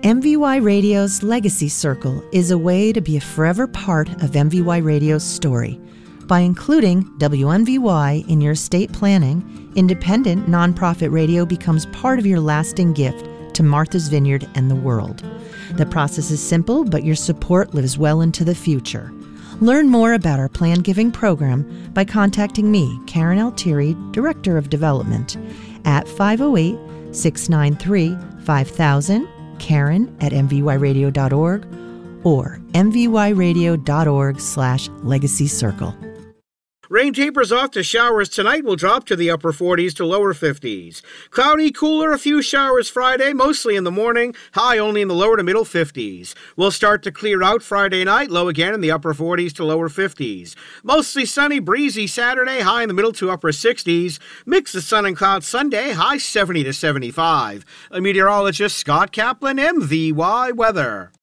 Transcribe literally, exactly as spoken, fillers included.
M V Y Radio's Legacy Circle is a way to be a forever part of M V Y Radio's story. By including W M V Y in your estate planning, independent nonprofit radio becomes part of your lasting gift to Martha's Vineyard and the world. The process is simple, but your support lives well into the future. Learn more about our Plan Giving program by contacting me, Karen Altieri, Director of Development, at five oh eight, six nine three, five thousand, Karen at m v y radio dot org, or m v y radio dot org slash legacy circle. Rain tapers off to showers tonight, will drop to the upper forties to lower fifties. Cloudy, cooler, a few showers Friday, mostly in the morning, high only in the lower to middle fifties. We'll start to clear out Friday night, low again in the upper forties to lower fifties. Mostly sunny, breezy Saturday, high in the middle to upper sixties. Mix of sun and clouds Sunday, high seventy to seventy-five. A meteorologist Scott Kaplan, M V Y Weather.